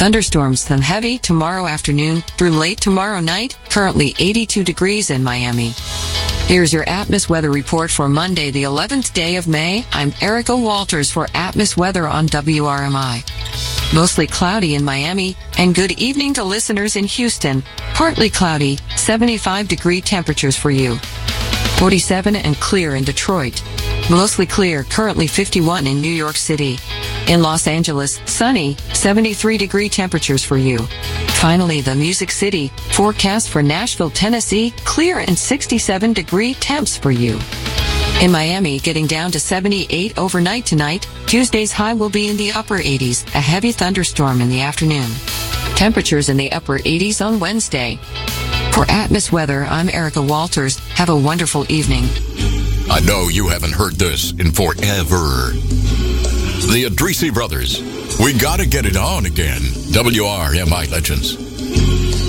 Thunderstorms then heavy tomorrow afternoon through late tomorrow night, currently 82 degrees in Miami. Here's your Atmos weather report for Monday, the 11th day of May. I'm Erica Walters for Atmos Weather on WRMI. Mostly cloudy in Miami, and good evening to listeners in Houston. Partly cloudy, 75-degree temperatures for you. 47 and clear in Detroit. Mostly clear, currently 51 in New York City. In Los Angeles, sunny, 73-degree temperatures for you. Finally, the Music City, forecast for Nashville, Tennessee, clear and 67-degree temps for you. In Miami, getting down to 78 overnight tonight. Tuesday's high will be in the upper 80s, a heavy thunderstorm in the afternoon. Temperatures in the upper 80s on Wednesday. For Atmos Weather, I'm Erica Walters. Have a wonderful evening. I know you haven't heard this in forever. The Adrisi Brothers. We gotta get it on again. WRMI Legends.